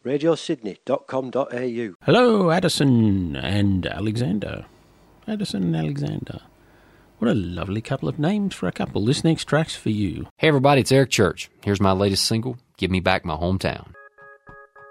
radiosydney.com.au. Hello, Addison and Alexander. Addison and Alexander. What a lovely couple of names for a couple. This next track's for you. Hey everybody, it's Eric Church. Here's my latest single, Give Me Back My Hometown.